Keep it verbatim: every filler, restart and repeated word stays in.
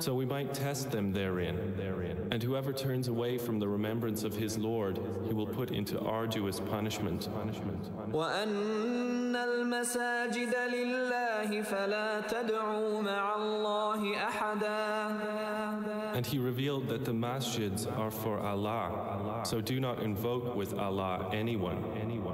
so we might test them therein. And whoever turns away from the remembrance of his Lord, he will put into arduous punishment. وَأَنَّ الْمَسَاجِدَ لِلَّهِ فَلَا تَدْعُوا مَعَ اللَّهِ أَحَدًا. And he revealed that the masjids are for Allah, so do not invoke with Allah anyone.